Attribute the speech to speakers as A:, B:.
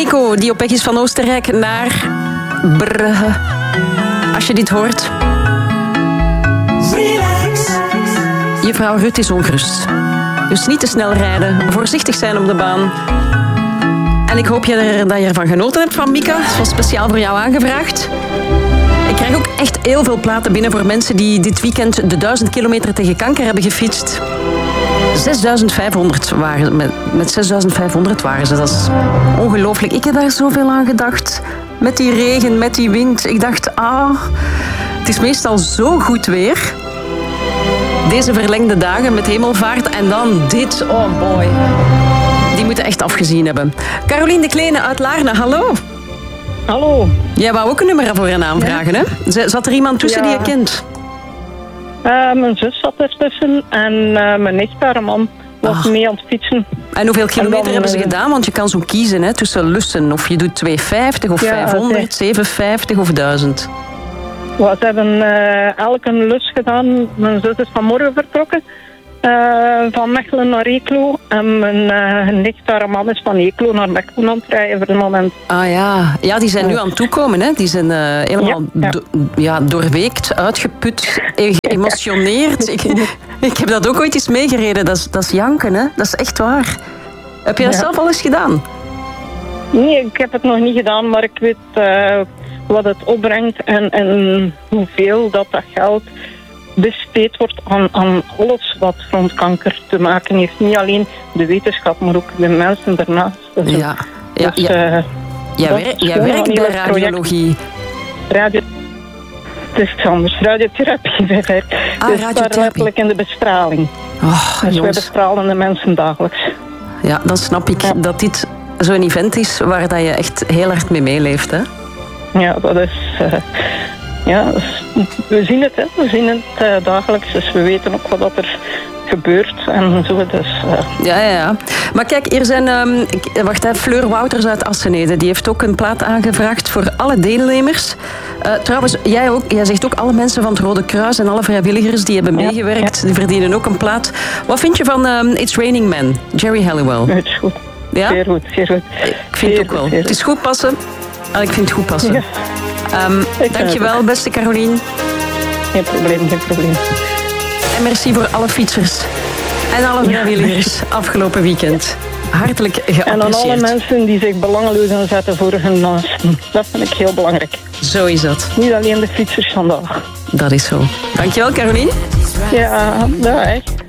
A: Nico, die op weg is van Oostenrijk naar Brugge. Als je dit hoort. Juffrouw Ruth is ongerust. Dus niet te snel rijden. Voorzichtig zijn op de baan. En ik hoop dat je ervan genoten hebt van Mika. Het was speciaal voor jou aangevraagd. Ik krijg ook echt heel veel platen binnen voor mensen die dit weekend de 1000 kilometer tegen kanker hebben gefietst. 6500 waren met 6500 waren ze. Dat is ongelooflijk. Ik heb daar zoveel aan gedacht. Met die regen, met die wind. Ik dacht, het is meestal zo goed weer. Deze verlengde dagen met hemelvaart en dan dit. Oh boy. Die moeten echt afgezien hebben. Carolien de Kleene uit Laarne, hallo.
B: Hallo.
A: Jij wou ook een nummer voor hen aanvragen, hè? Zat er iemand tussen die je kent?
B: Mijn zus zat ertussen en mijn nicht, haar man, was mee aan het fietsen.
A: En hoeveel kilometer hebben ze gedaan? Want je kan zo kiezen hè, tussen lussen. Of je doet 250 of 500, 750 of 1000.
B: Ze hebben elk een lus gedaan. Mijn zus is vanmorgen vertrokken. Van Mechelen naar Eeklo. En mijn nicht, haar man, is van Eeklo naar Mechelen aan het rijden voor het moment.
A: Ah ja. Ja, die zijn nu aan het toekomen. Hè? Die zijn helemaal doorweekt, uitgeput, geëmotioneerd. Ik heb dat ook ooit eens meegereden. Dat is janken, hè? Dat is echt waar. Heb je dat zelf al eens gedaan?
B: Nee, ik heb het nog niet gedaan, maar ik weet wat het opbrengt en hoeveel dat geld besteed wordt aan alles wat rond kanker te maken heeft. Niet alleen de wetenschap, maar ook de mensen daarnaast. Dus
A: jij werkt bij radiologie.
B: Het is iets anders. Radiotherapie bij werk. Dus daar letterlijk in de bestraling. Dus wij bestralen de mensen dagelijks.
A: Ja, dan snap ik dat dit zo'n event is waar dat je echt heel hard mee meeleeft, hè?
B: Ja, dat is... we zien het, hè. We zien het dagelijks, dus we weten ook wat er gebeurt en zo. Dus,
A: Ja. Maar kijk, hier zijn... Fleur Wouters uit Assenede, die heeft ook een plaat aangevraagd voor alle deelnemers. Trouwens, jij zegt ook alle mensen van het Rode Kruis en alle vrijwilligers die hebben meegewerkt, die verdienen ook een plaat. Wat vind je van It's Raining Men, Jerry Halliwell?
B: Het is goed.
A: Ja?
B: Zeer goed, zeer goed.
A: Ik vind het ook wel. Het is goed passen. Ik vind het goed passen. Ja. Dankjewel, beste Carolien.
B: Geen probleem.
A: En merci voor alle fietsers en alle vrijwilligers afgelopen weekend. Hartelijk geapprecieerd.
B: En aan alle mensen die zich belangeloos inzetten voor hun naasten. Dat vind ik heel belangrijk.
A: Zo is dat.
B: Niet alleen de fietsers vandaag.
A: Dat is zo. Dankjewel, Carolien.
B: Ja, dag.